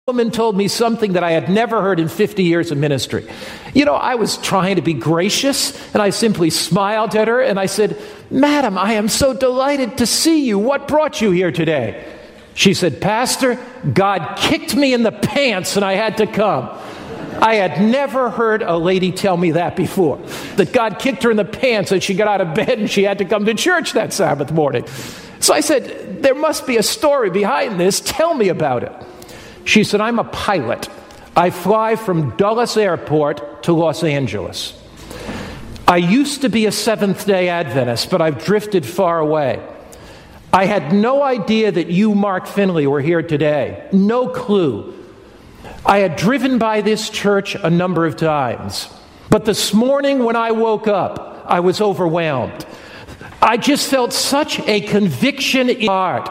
woman told me something that I had never heard in 50 years of ministry. I was trying to be gracious, and I simply smiled at her, and I said, "Madam, I am so delighted to see you. What brought you here today?" She said, "Pastor, God kicked me in the pants, and I had to come." I had never heard a lady tell me that before, that God kicked her in the pants and she got out of bed and she had to come to church that Sabbath morning. So I said, "There must be a story behind this. Tell me about it." She said, "I'm a pilot. I fly from Dulles Airport to Los Angeles. I used to be a Seventh-day Adventist, but I've drifted far away. I had no idea that you, Mark Finley, were here today. No clue. I had driven by this church a number of times. But this morning when I woke up, I was overwhelmed. I just felt such a conviction in my heart.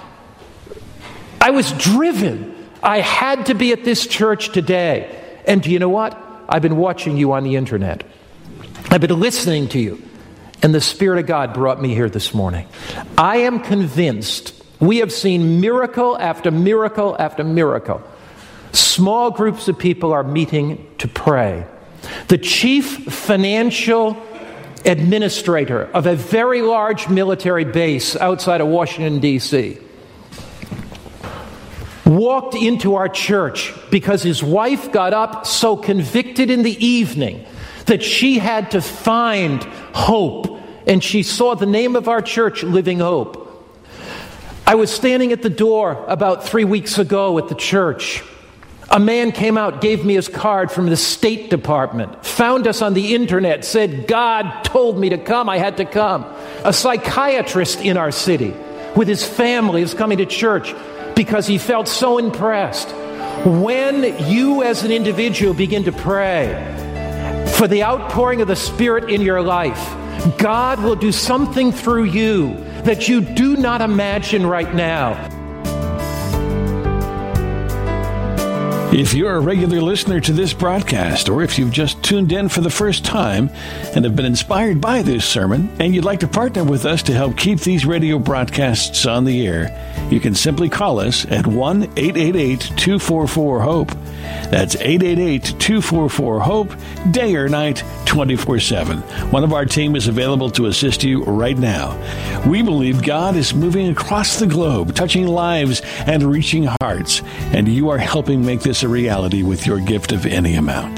I was driven. I had to be at this church today. And do you know what? I've been watching you on the internet. I've been listening to you. And the Spirit of God brought me here this morning. I am convinced we have seen miracle after miracle after miracle. Small groups of people are meeting to pray. The chief financial administrator of a very large military base outside of Washington, D.C., walked into our church because his wife got up so convicted in the evening that she had to find hope, and she saw the name of our church, Living Hope. I was standing at the door about 3 weeks ago at the church. A man came out, gave me his card from the State Department, found us on the internet, said, "God told me to come, I had to come." A psychiatrist in our city with his family is coming to church because he felt so impressed. When you as an individual begin to pray for the outpouring of the Spirit in your life, God will do something through you that you do not imagine right now. If you're a regular listener to this broadcast, or if you've just tuned in for the first time and have been inspired by this sermon, and you'd like to partner with us to help keep these radio broadcasts on the air, you can simply call us at 1-888-244-HOPE. That's 888-244-HOPE, day or night, 24/7. One of our team is available to assist you right now. We believe God is moving across the globe, touching lives and reaching hearts, and you are helping make this a reality with your gift of any amount.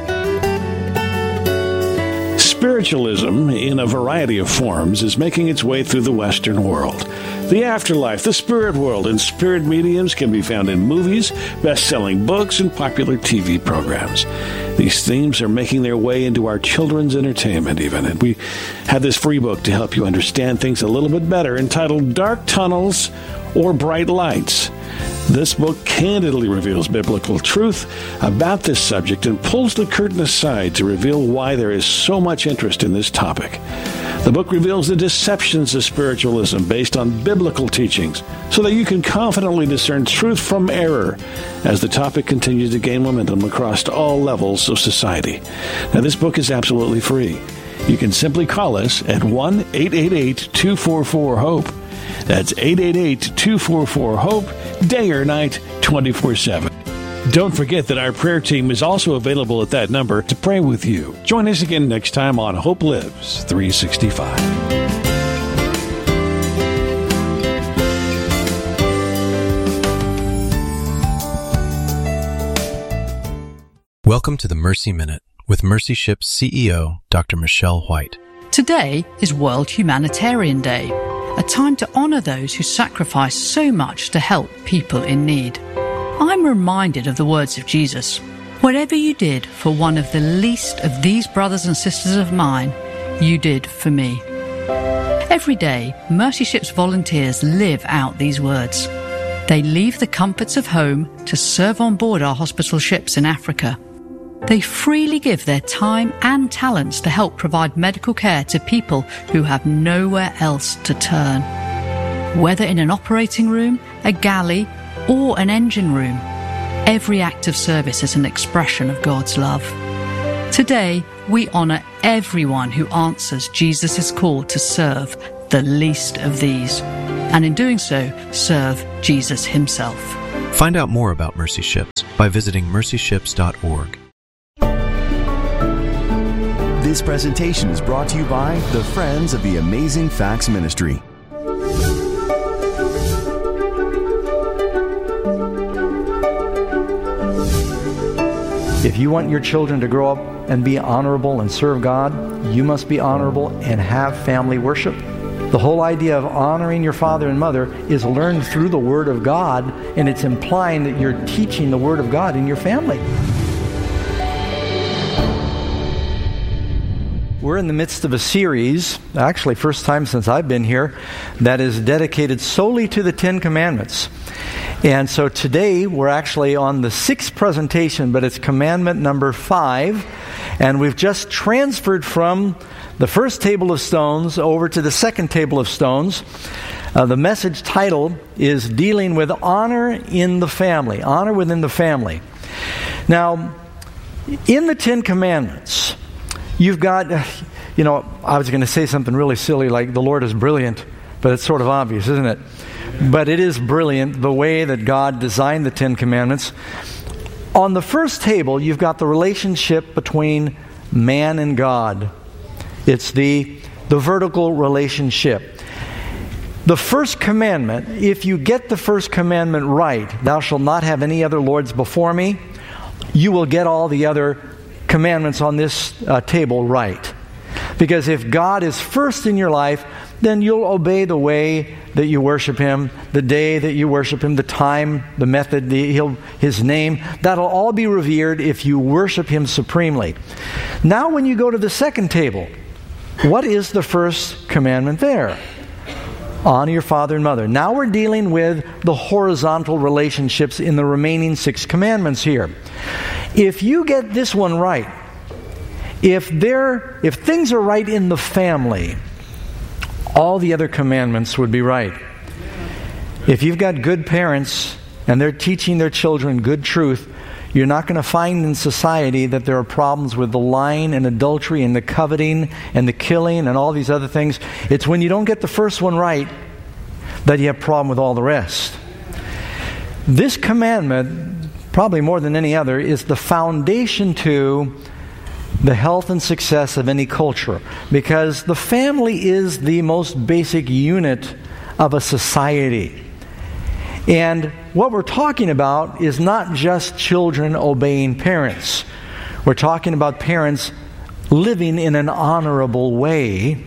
Spiritualism, in a variety of forms, is making its way through the Western world. The afterlife, the spirit world, and spirit mediums can be found in movies, best-selling books, and popular TV programs. These themes are making their way into our children's entertainment even, and we have this free book to help you understand things a little bit better, entitled Dark Tunnels or Bright Lights. This book candidly reveals biblical truth about this subject and pulls the curtain aside to reveal why there is so much interest in this topic. The book reveals the deceptions of spiritualism based on biblical teachings so that you can confidently discern truth from error as the topic continues to gain momentum across all levels of society. Now, this book is absolutely free. You can simply call us at 1-888-244-HOPE. That's 888-244-HOPE, day or night, 24/7. Don't forget that our prayer team is also available at that number to pray with you. Join us again next time on Hope Lives 365. Welcome to the Mercy Minute with Mercy Ship's CEO, Dr. Michelle White. Today is World Humanitarian Day, a time to honor those who sacrifice so much to help people in need. I'm reminded of the words of Jesus. Whatever you did for one of the least of these brothers and sisters of mine, you did for me. Every day, Mercy Ship's volunteers live out these words. They leave the comforts of home to serve on board our hospital ships in Africa. They freely give their time and talents to help provide medical care to people who have nowhere else to turn. Whether in an operating room, a galley, or an engine room, every act of service is an expression of God's love. Today, we honor everyone who answers Jesus' call to serve the least of these, and in doing so, serve Jesus himself. Find out more about Mercy Ships by visiting mercyships.org. This presentation is brought to you by the Friends of the Amazing Facts Ministry. If you want your children to grow up and be honorable and serve God, you must be honorable and have family worship. The whole idea of honoring your father and mother is learned through the Word of God, and it's implying that you're teaching the Word of God in your family. We're in the midst of a series, actually first time since I've been here, that is dedicated solely to the Ten Commandments. And so today we're actually on the 6th presentation, but it's commandment number 5. And we've just transferred from the first table of stones over to the second table of stones. The message title is Dealing with Honor in the Family. Honor within the family. Now, in the Ten Commandments, you've got, I was going to say something really silly like the Lord is brilliant, but it's sort of obvious, isn't it? But it is brilliant the way that God designed the Ten Commandments. On the first table, you've got the relationship between man and God. It's the vertical relationship. The first commandment, if you get the first commandment right, thou shalt not have any other lords before me, you will get all the other commandments on this table right. Because if God is first in your life, then you'll obey the way that you worship Him, the day that you worship Him, the time, the method, His name. That'll all be revered if you worship Him supremely. Now when you go to the second table, what is the first commandment there? Honor your father and mother. Now we're dealing with the horizontal relationships in the remaining 6 commandments here. If you get this one right, if things are right in the family, all the other commandments would be right. If you've got good parents and they're teaching their children good truth, you're not going to find in society that there are problems with the lying and adultery and the coveting and the killing and all these other things. It's when you don't get the first one right that you have a problem with all the rest. This commandment, probably more than any other, is the foundation to the health and success of any culture, because the family is the most basic unit of a society. And what we're talking about is not just children obeying parents. We're talking about parents living in an honorable way.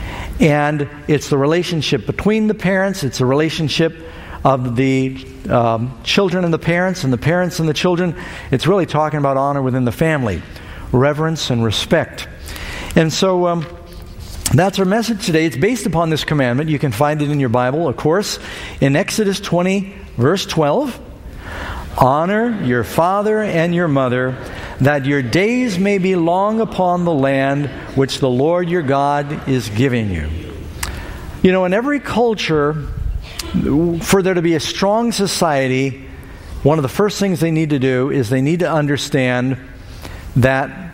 And it's the relationship between the parents, it's a relationship of the children and the parents and the children. It's really talking about honor within the family. Reverence and respect. And so that's our message today. It's based upon this commandment. You can find it in your Bible, of course, in Exodus 20, verse 12. Honor your father and your mother, that your days may be long upon the land which the Lord your God is giving you. You know, in every culture, for there to be a strong society, one of the first things they need to do is they need to understand that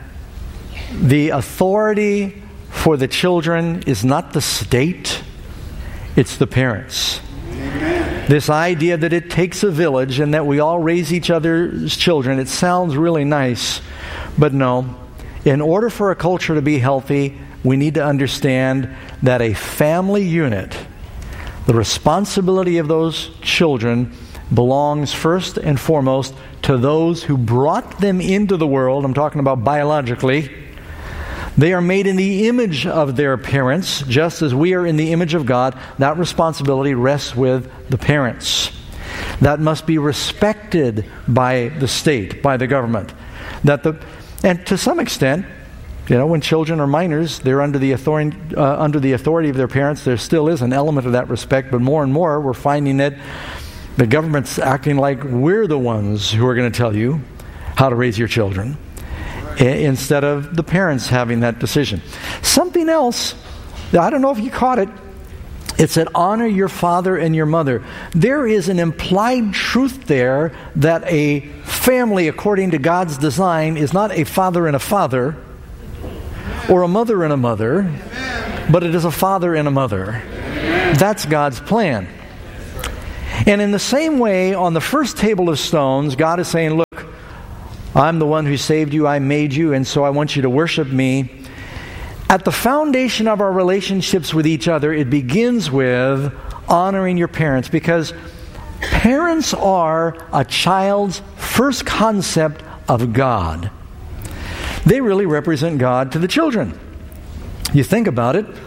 the authority for the children is not the state, it's the parents. Amen. This idea that it takes a village and that we all raise each other's children, it sounds really nice, but no. In order for a culture to be healthy, we need to understand that a family unit, the responsibility of those children belongs first and foremost to those who brought them into the world. I'm talking about biologically. They are made in the image of their parents, just as we are in the image of God. That responsibility rests with the parents. That must be respected by the state, by the government. And to some extent, when children are minors, they're under the authority of their parents. There still is an element of that respect, but more and more we're finding that the government's acting like we're the ones who are going to tell you how to raise your children, instead of the parents having that decision. Something else, I don't know if you caught it, it said, honor your father and your mother. There is an implied truth there that a family, according to God's design, is not a father and a father, or a mother and a mother, but it is a father and a mother. That's God's plan. And in the same way, on the first table of stones, God is saying, look, I'm the one who saved you, I made you, and so I want you to worship me. At the foundation of our relationships with each other, it begins with honoring your parents, because parents are a child's first concept of God. They really represent God to the children. You think about it,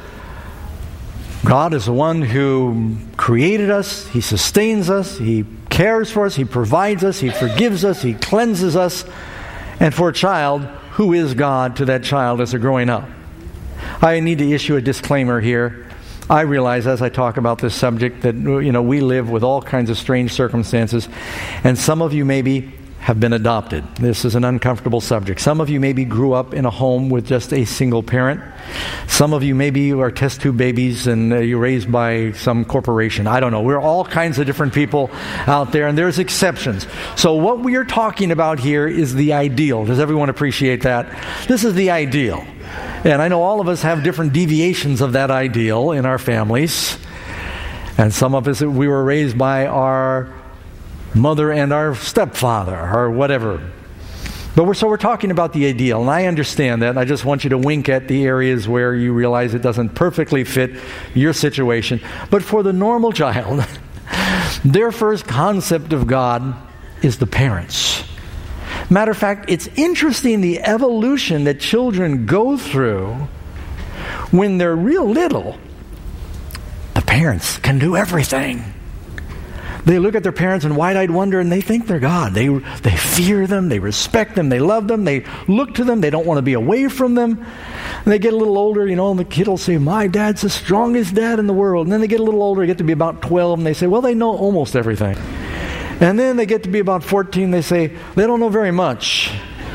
God is the one who created us, He sustains us, He cares for us, He provides us, He forgives us, He cleanses us. And for a child, who is God to that child as they're growing up? I need to issue a disclaimer here. I realize as I talk about this subject that, we live with all kinds of strange circumstances, and some of you maybe have been adopted. This is an uncomfortable subject. Some of you maybe grew up in a home with just a single parent. Some of you maybe are test tube babies and you're raised by some corporation. I don't know. We're all kinds of different people out there, and there's exceptions. So what we are talking about here is the ideal. Does everyone appreciate that? This is the ideal. And I know all of us have different deviations of that ideal in our families. And some of us, we were raised by our mother and our stepfather or whatever. But we're talking about the ideal, and I understand that. I just want you to wink at the areas where you realize it doesn't perfectly fit your situation. But for the normal child, their first concept of God is the parents. Matter of fact, it's interesting the evolution that children go through when they're real little. The parents can do everything. They look at their parents in wide-eyed wonder, and they think they're God. They fear them, they respect them, they love them, they look to them, they don't want to be away from them. And they get a little older, and the kid will say, my dad's the strongest dad in the world. And then they get a little older, get to be about 12, and they say, well, they know almost everything. And then they get to be about 14, they say, they don't know very much.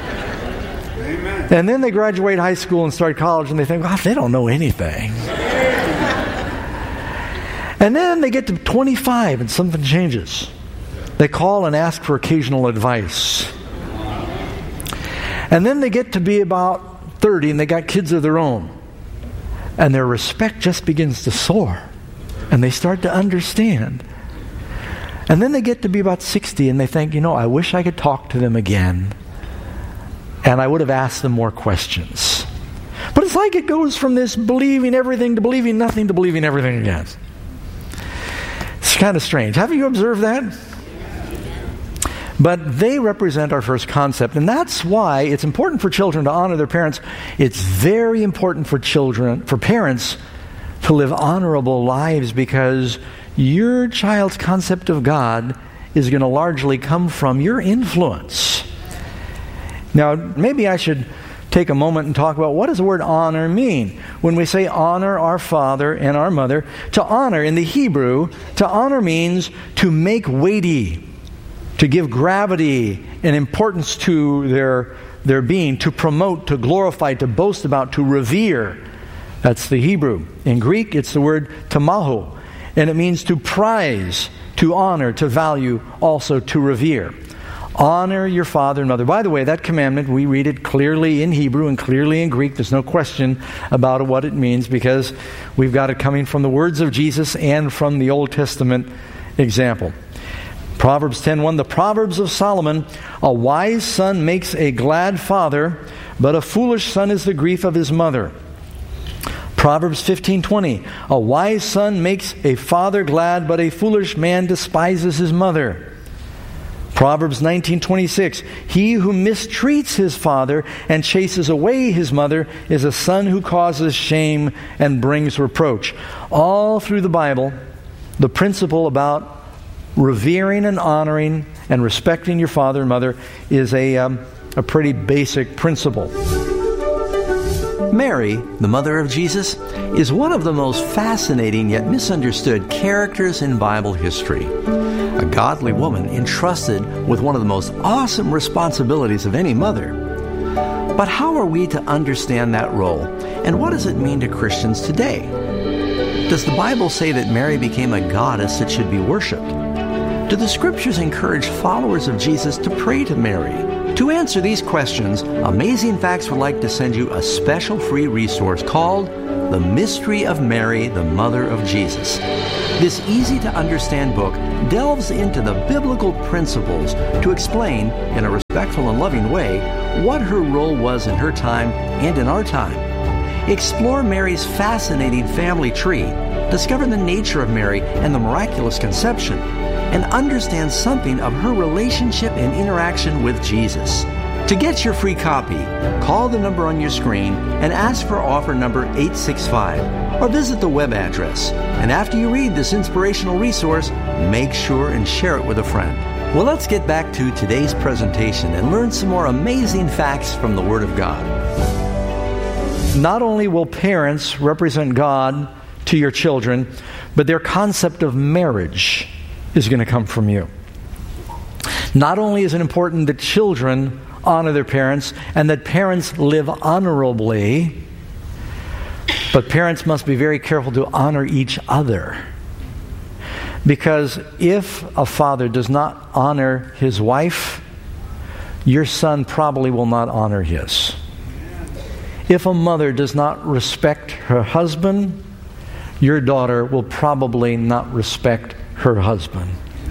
Amen. And then they graduate high school and start college, and they think, gosh, they don't know anything. And then they get to 25 and something changes. They call and ask for occasional advice. And then they get to be about 30 and they got kids of their own. And their respect just begins to soar. And they start to understand. And then they get to be about 60 and they think, I wish I could talk to them again. And I would have asked them more questions. But it's like it goes from this believing everything to believing nothing to believing everything again. It's kind of strange. Haven't you observed that? But they represent our first concept, and that's why it's important for children to honor their parents. It's very important for parents to live honorable lives, because your child's concept of God is going to largely come from your influence. Now, maybe I should take a moment and talk about what does the word honor mean. When we say honor our father and our mother, to honor in the Hebrew, to honor means to make weighty, to give gravity and importance to their being, to promote, to glorify, to boast about, to revere. That's the Hebrew. In Greek, it's the word tamaho, and it means to prize, to honor, to value, also to revere. Honor your father and mother. By the way, that commandment, we read it clearly in Hebrew and clearly in Greek. There's no question about what it means, because we've got it coming from the words of Jesus and from the Old Testament example. Proverbs 10:1, the Proverbs of Solomon, a wise son makes a glad father, but a foolish son is the grief of his mother. Proverbs 15:20, a wise son makes a father glad, but a foolish man despises his mother. Proverbs 19:26, he who mistreats his father and chases away his mother is a son who causes shame and brings reproach. All through the Bible, the principle about revering and honoring and respecting your father and mother is a pretty basic principle. Mary, the mother of Jesus, is one of the most fascinating yet misunderstood characters in Bible history. A godly woman entrusted with one of the most awesome responsibilities of any mother. But how are we to understand that role? And what does it mean to Christians today? Does the Bible say that Mary became a goddess that should be worshipped? Do the Scriptures encourage followers of Jesus to pray to Mary? To answer these questions, Amazing Facts would like to send you a special free resource called The Mystery of Mary, the Mother of Jesus. This easy-to-understand book delves into the biblical principles to explain, in a respectful and loving way, what her role was in her time and in our time. Explore Mary's fascinating family tree, discover the nature of Mary and the miraculous conception, and understand something of her relationship and interaction with Jesus. To get your free copy, call the number on your screen and ask for offer number 865, or visit the web address. And after you read this inspirational resource, make sure and share it with a friend. Well, let's get back to today's presentation and learn some more amazing facts from the Word of God. Not only will parents represent God to your children, but their concept of marriage is going to come from you. Not only is it important that children honor their parents and that parents live honorably, but parents must be very careful to honor each other. Because if a father does not honor his wife, your son probably will not honor his. If a mother does not respect her husband, your daughter will probably not respect her husband.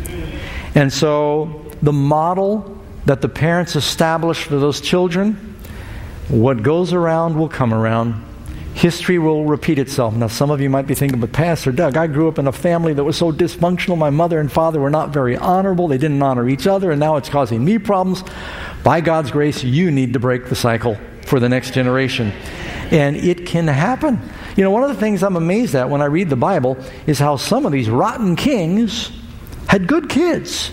And so the model that the parents establish for those children, what goes around will come around. History will repeat itself. Now, some of you might be thinking, but Pastor Doug, I grew up in a family that was so dysfunctional. My mother and father were not very honorable. They didn't honor each other, and now it's causing me problems. By God's grace, you need to break the cycle for the next generation. And it can happen. You know, one of the things I'm amazed at when I read the Bible is how some of these rotten kings had good kids,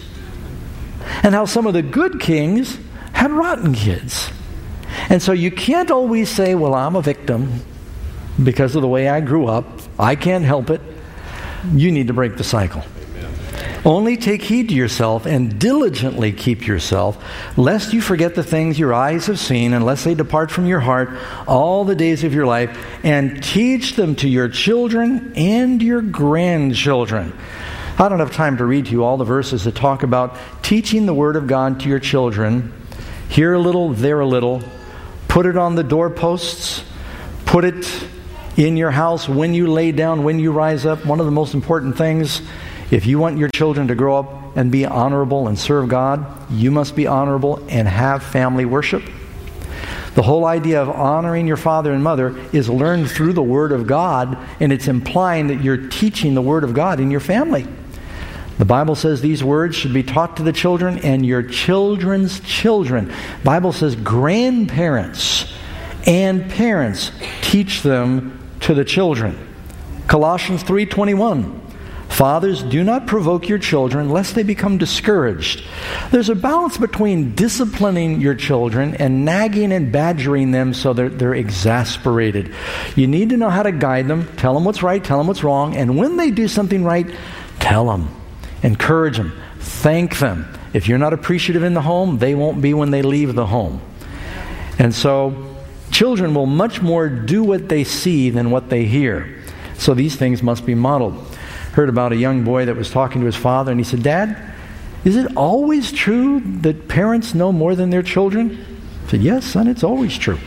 and how some of the good kings had rotten kids. And so you can't always say, well, I'm a victim because of the way I grew up. I can't help it. You need to break the cycle. Only take heed to yourself and diligently keep yourself, lest you forget the things your eyes have seen, unless they depart from your heart all the days of your life, and teach them to your children and your grandchildren. I don't have time to read to you all the verses that talk about teaching the Word of God to your children. Here a little, there a little. Put it on the doorposts. Put it in your house when you lay down, when you rise up. One of the most important things, if you want your children to grow up and be honorable and serve God, you must be honorable and have family worship. The whole idea of honoring your father and mother is learned through the Word of God, and it's implying that you're teaching the Word of God in your family. The Bible says these words should be taught to the children and your children's children. The Bible says grandparents and parents teach them to the children. Colossians 3:21. Fathers, do not provoke your children lest they become discouraged. There's a balance between disciplining your children and nagging and badgering them so they're exasperated. You need to know how to guide them, tell them what's right, tell them what's wrong, and when they do something right, tell them, encourage them, thank them. If you're not appreciative in the home, they won't be when they leave the home. And so children will much more do what they see than what they hear. So these things must be modeled. Heard about a young boy that was talking to his father, and he said, Dad, is it always true that parents know more than their children? I said, yes, son, it's always true.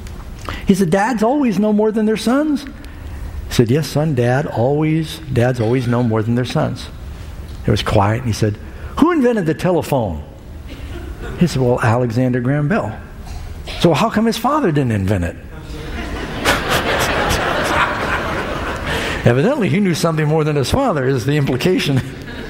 He said, dads always know more than their sons? He said, yes, son, dads always know more than their sons. It was quiet, and he said, who invented the telephone? He said, well, Alexander Graham Bell. So how come his father didn't invent it? Evidently, he knew something more than his father, is the implication.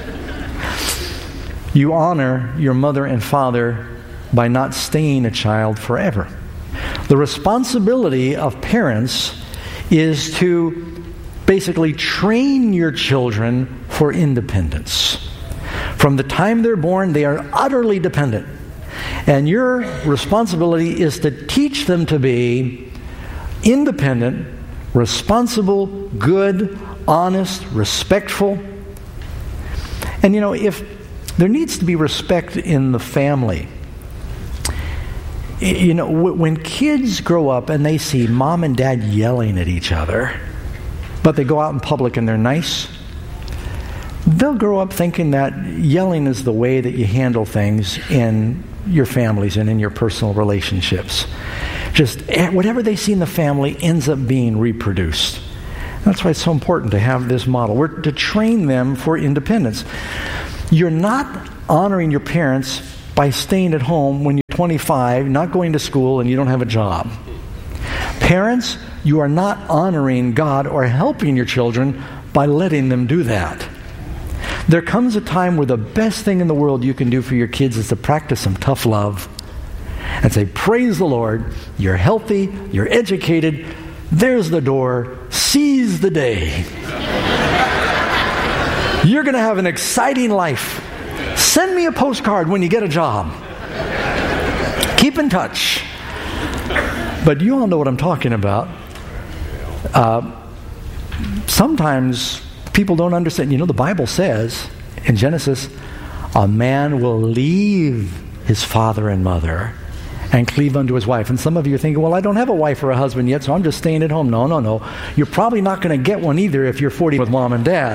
You honor your mother and father by not staying a child forever. The responsibility of parents is to basically train your children for independence. From the time they're born, they are utterly dependent. And your responsibility is to teach them to be independent, responsible, good, honest, respectful. And you know, if there needs to be respect in the family, you know, when kids grow up and they see mom and dad yelling at each other, but they go out in public and they're nice, they'll grow up thinking that yelling is the way that you handle things in your families and in your personal relationships. Just whatever they see in the family ends up being reproduced. That's why it's so important to have this model. We're to train them for independence. You're not honoring your parents by staying at home when you're 25, not going to school, and you don't have a job. Parents, you are not honoring God or helping your children by letting them do that. There comes a time where the best thing in the world you can do for your kids is to practice some tough love and say, praise the Lord, you're healthy, you're educated, there's the door, seize the day. You're going to have an exciting life. Send me a postcard when you get a job. Keep in touch. But you all know what I'm talking about. Sometimes people don't understand. You know, the Bible says in Genesis, a man will leave his father and mother and cleave unto his wife. And some of you are thinking, well, I don't have a wife or a husband yet, so I'm just staying at home. No. You're probably not going to get one either if you're 40 with mom and dad.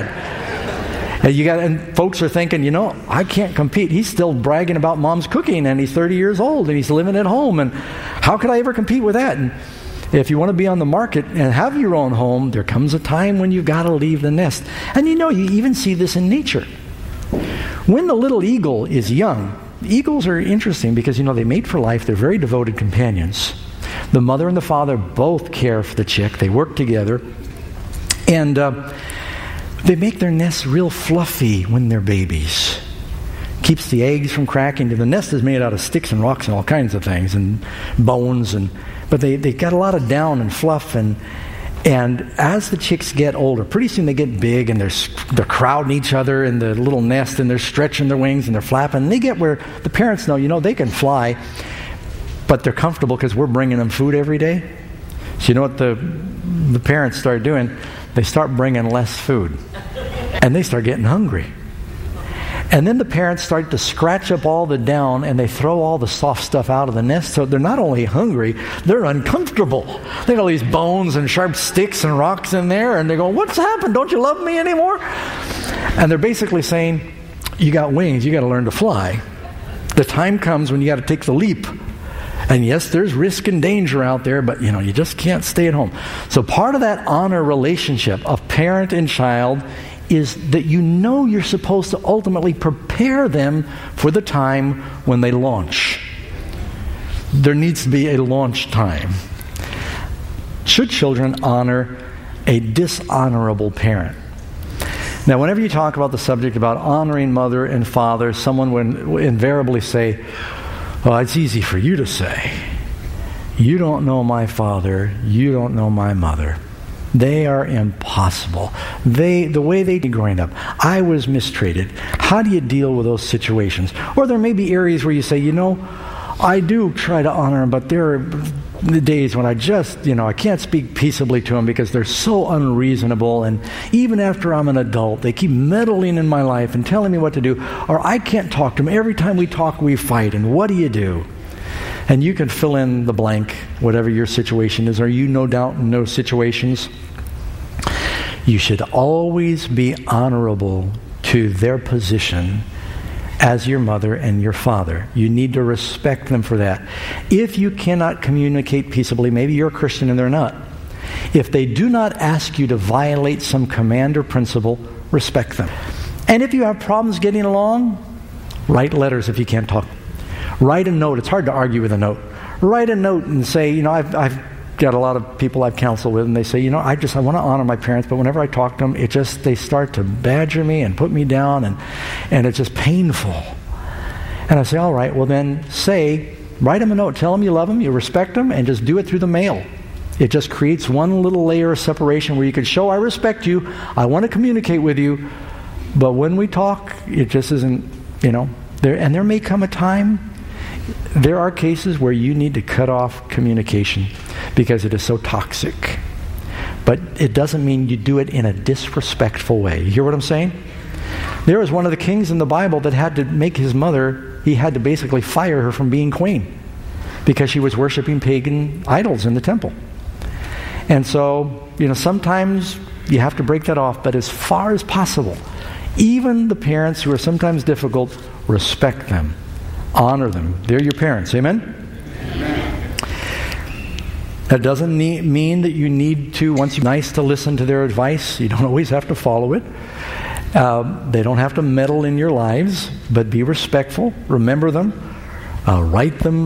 And folks are thinking, you know, I can't compete. He's still bragging about mom's cooking, and he's 30 years old, and he's living at home, and how could I ever compete with that? And if you want to be on the market and have your own home, there comes a time when you've got to leave the nest. And you know, you even see this in nature. When the little eagle is young, eagles are interesting because, you know, they mate for life. They're very devoted companions. The mother and the father both care for the chick. They work together. And they make their nests real fluffy when they're babies. Keeps the eggs from cracking. The nest is made out of sticks and rocks and all kinds of things and bones. But they got a lot of down and fluff. And as the chicks get older, pretty soon they get big and they're crowding each other in the little nest and they're stretching their wings and they're flapping. And they get where the parents know, you know, they can fly, but they're comfortable because we're bringing them food every day. So you know what the parents start doing? They start bringing less food. And they start getting hungry. And then the parents start to scratch up all the down and they throw all the soft stuff out of the nest. So they're not only hungry, they're uncomfortable. They got all these bones and sharp sticks and rocks in there. And they go, what's happened? Don't you love me anymore? And they're basically saying, you got wings. You got to learn to fly. The time comes when you got to take the leap. And yes, there's risk and danger out there, but you know, you just can't stay at home. So part of that honor relationship of parent and child is that you know you're supposed to ultimately prepare them for the time when they launch. There needs to be a launch time. Should children honor a dishonorable parent? Now, whenever you talk about the subject about honoring mother and father, someone would invariably say, well, it's easy for you to say. You don't know my father. You don't know my mother. They are impossible. The way they did growing up, I was mistreated. How do you deal with those situations? Or there may be areas where you say, you know, I do try to honor them, but there are the days when I just, you know, I can't speak peaceably to them because they're so unreasonable. And even after I'm an adult, they keep meddling in my life and telling me what to do. Or I can't talk to them. Every time we talk, we fight. And what do you do? And you can fill in the blank, whatever your situation is. Are you no doubt in those situations? You should always be honorable to their position as your mother and your father. You need to respect them for that. If you cannot communicate peaceably, maybe you're a Christian and they're not. If they do not ask you to violate some command or principle, respect them. And if you have problems getting along, write letters if you can't talk. Write a note. It's hard to argue with a note. Write a note and say, you know, I've got a lot of people I've counseled with, and they say, you know, I want to honor my parents, but whenever I talk to them, they start to badger me and put me down, and it's just painful. And I say, all right, well then write them a note. Tell them you love them, you respect them, and just do it through the mail. It just creates one little layer of separation where you can show I respect you, I want to communicate with you, but when we talk, it just isn't, you know, there may come a time. There are cases where you need to cut off communication because it is so toxic. But it doesn't mean you do it in a disrespectful way. You hear what I'm saying? There was one of the kings in the Bible that had to make his mother, he had to basically fire her from being queen because she was worshiping pagan idols in the temple. And so, you know, sometimes you have to break that off, but as far as possible, Even the parents who are sometimes difficult, respect them. Honor them. They're your parents. Amen? That doesn't mean that you need to, once you're nice to listen to their advice, you don't always have to follow it. They don't have to meddle in your lives, but be respectful. Remember them. Write them